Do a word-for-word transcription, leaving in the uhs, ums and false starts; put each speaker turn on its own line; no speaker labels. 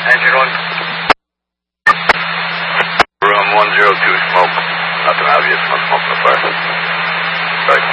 Engine one.
Room one zero two, smoke. Nothing obvious, no smoke so far. Sorry.